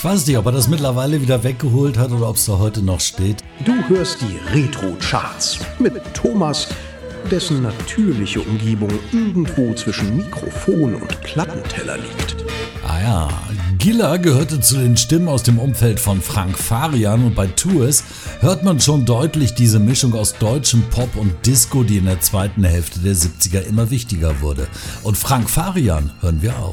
weiß nicht, ob er das mittlerweile wieder weggeholt hat oder ob es da heute noch steht. Du hörst die Retro-Charts mit Thomas, dessen natürliche Umgebung irgendwo zwischen Mikrofon und Plattenteller liegt. Ah ja, Gilla gehörte zu den Stimmen aus dem Umfeld von Frank Farian und bei Tours hört man schon deutlich diese Mischung aus deutschem Pop und Disco, die in der zweiten Hälfte der 70er immer wichtiger wurde. Und Frank Farian hören wir auch.